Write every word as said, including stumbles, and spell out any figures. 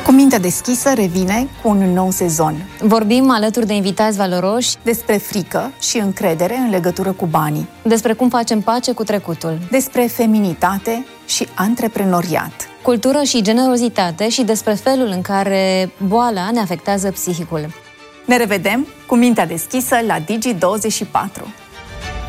Cu mintea deschisă revine cu un nou sezon. Vorbim alături de invitați valoroși despre frică și încredere în legătură cu banii, despre cum facem pace cu trecutul, despre feminitate și antreprenoriat, cultură și generozitate și despre felul în care boala ne afectează psihicul. Ne revedem cu mintea deschisă la Digi douăzeci și patru.